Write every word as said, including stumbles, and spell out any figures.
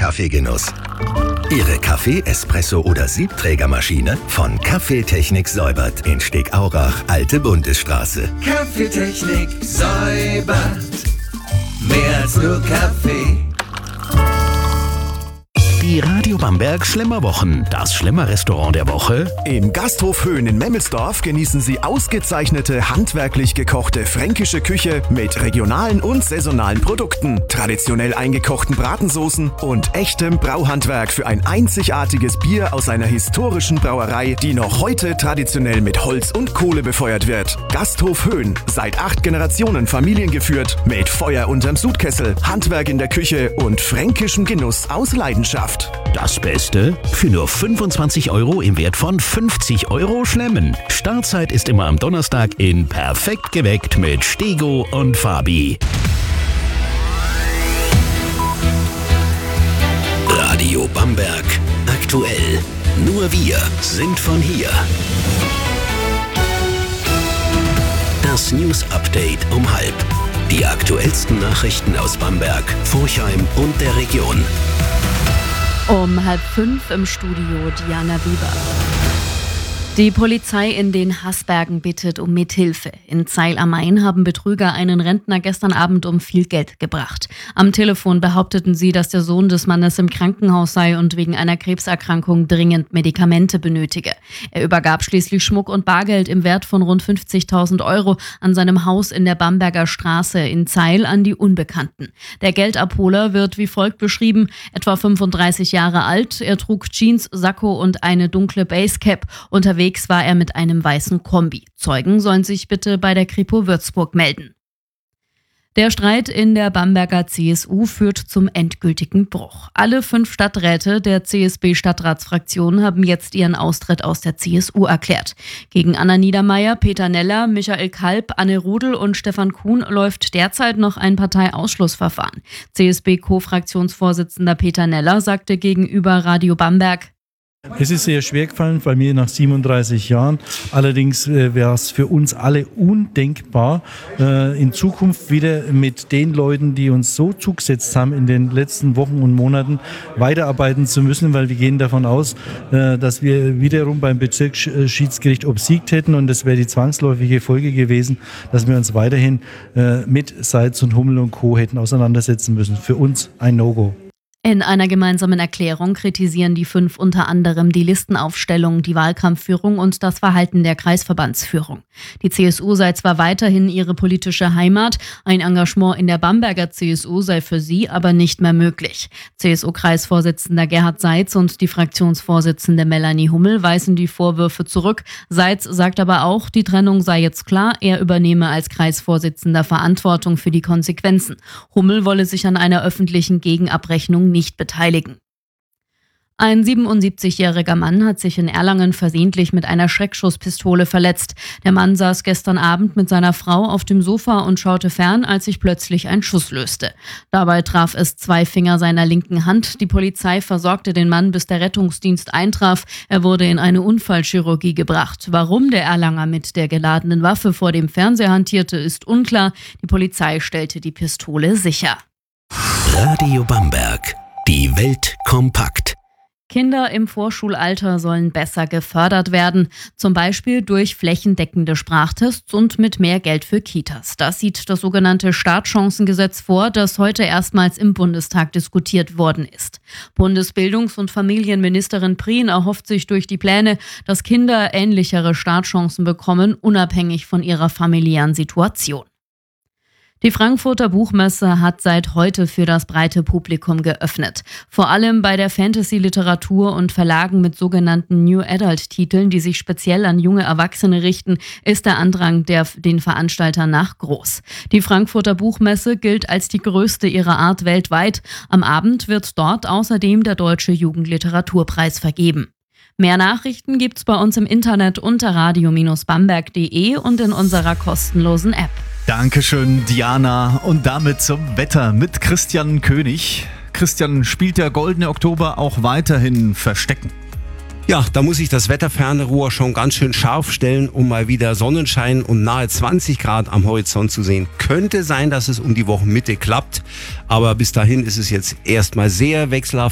Kaffeegenuss. Ihre Kaffee-, Espresso- oder Siebträgermaschine von Kaffeetechnik säubert in Stegaurach, Alte Bundesstraße. Kaffeetechnik säubert. Mehr als nur Kaffee. Die Radio Bamberg Schlemmerwochen, das Schlemmerrestaurant der Woche. Im Gasthof Höhen in Memmelsdorf genießen Sie ausgezeichnete, handwerklich gekochte fränkische Küche mit regionalen und saisonalen Produkten, traditionell eingekochten Bratensoßen und echtem Brauhandwerk für ein einzigartiges Bier aus einer historischen Brauerei, die noch heute traditionell mit Holz und Kohle befeuert wird. Gasthof Höhen, seit acht Generationen familiengeführt, mit Feuer unterm Sudkessel, Handwerk in der Küche und fränkischem Genuss aus Leidenschaft. Das Beste? Für nur fünfundzwanzig Euro im Wert von fünfzig Euro Schlemmen. Startzeit ist immer am Donnerstag in Perfekt geweckt mit Stego und Fabi. Radio Bamberg. Aktuell. Nur wir sind von hier. Das News Update um halb. Die aktuellsten Nachrichten aus Bamberg, Forchheim und der Region. Um halb fünf im Studio Diana Bieber. Die Polizei in den Haßbergen bittet um Mithilfe. In Zeil am Main haben Betrüger einen Rentner gestern Abend um viel Geld gebracht. Am Telefon behaupteten sie, dass der Sohn des Mannes im Krankenhaus sei und wegen einer Krebserkrankung dringend Medikamente benötige. Er übergab schließlich Schmuck und Bargeld im Wert von rund fünfzigtausend Euro an seinem Haus in der Bamberger Straße in Zeil an die Unbekannten. Der Geldabholer wird wie folgt beschrieben: etwa fünfunddreißig Jahre alt, er trug Jeans, Sakko und eine dunkle Basecap. Unterwegs war er mit einem weißen Kombi. Zeugen sollen sich bitte bei der Kripo Würzburg melden. Der Streit in der Bamberger C S U führt zum endgültigen Bruch. Alle fünf Stadträte der C S B-Stadtratsfraktion haben jetzt ihren Austritt aus der C S U erklärt. Gegen Anna Niedermeyer, Peter Neller, Michael Kalb, Anne Rudel und Stefan Kuhn läuft derzeit noch ein Parteiausschlussverfahren. C S B-Co-Fraktionsvorsitzender Peter Neller sagte gegenüber Radio Bamberg: Es ist sehr schwer gefallen, bei mir nach siebenunddreißig Jahren. Allerdings äh, wäre es für uns alle undenkbar, äh, in Zukunft wieder mit den Leuten, die uns so zugesetzt haben in den letzten Wochen und Monaten, weiterarbeiten zu müssen, weil wir gehen davon aus, äh, dass wir wiederum beim Bezirksschiedsgericht obsiegt hätten, und das wäre die zwangsläufige Folge gewesen, dass wir uns weiterhin äh, mit Seitz und Hummel und Co. hätten auseinandersetzen müssen. Für uns ein No-Go. In einer gemeinsamen Erklärung kritisieren die fünf unter anderem die Listenaufstellung, die Wahlkampfführung und das Verhalten der Kreisverbandsführung. Die C S U sei zwar weiterhin ihre politische Heimat, ein Engagement in der Bamberger C S U sei für sie aber nicht mehr möglich. C S U-Kreisvorsitzender Gerhard Seitz und die Fraktionsvorsitzende Melanie Hummel weisen die Vorwürfe zurück. Seitz sagt aber auch, die Trennung sei jetzt klar, er übernehme als Kreisvorsitzender Verantwortung für die Konsequenzen. Hummel wolle sich an einer öffentlichen Gegenabrechnung nicht beteiligen. Ein siebenundsiebzigjähriger Mann hat sich in Erlangen versehentlich mit einer Schreckschusspistole verletzt. Der Mann saß gestern Abend mit seiner Frau auf dem Sofa und schaute fern, als sich plötzlich ein Schuss löste. Dabei traf es zwei Finger seiner linken Hand. Die Polizei versorgte den Mann, bis der Rettungsdienst eintraf. Er wurde in eine Unfallchirurgie gebracht. Warum der Erlanger mit der geladenen Waffe vor dem Fernseher hantierte, ist unklar. Die Polizei stellte die Pistole sicher. Radio Bamberg. Die Welt kompakt. Kinder im Vorschulalter sollen besser gefördert werden, zum Beispiel durch flächendeckende Sprachtests und mit mehr Geld für Kitas. Das sieht das sogenannte Startchancengesetz vor, das heute erstmals im Bundestag diskutiert worden ist. Bundesbildungs- und Familienministerin Prien erhofft sich durch die Pläne, dass Kinder ähnlichere Startchancen bekommen, unabhängig von ihrer familiären Situation. Die Frankfurter Buchmesse hat seit heute für das breite Publikum geöffnet. Vor allem bei der Fantasy-Literatur und Verlagen mit sogenannten New Adult-Titeln, die sich speziell an junge Erwachsene richten, ist der Andrang der, den Veranstaltern nach groß. Die Frankfurter Buchmesse gilt als die größte ihrer Art weltweit. Am Abend wird dort außerdem der Deutsche Jugendliteraturpreis vergeben. Mehr Nachrichten gibt's bei uns im Internet unter radio Bindestrich bamberg punkt de und in unserer kostenlosen App. Dankeschön, Diana. Und damit zum Wetter mit Christian König. Christian, spielt der goldene Oktober auch weiterhin Verstecken? Ja, da muss ich das Wetterfernrohr schon ganz schön scharf stellen, um mal wieder Sonnenschein und nahe zwanzig Grad am Horizont zu sehen. Könnte sein, dass es um die Wochenmitte klappt, aber bis dahin ist es jetzt erstmal sehr wechselhaft.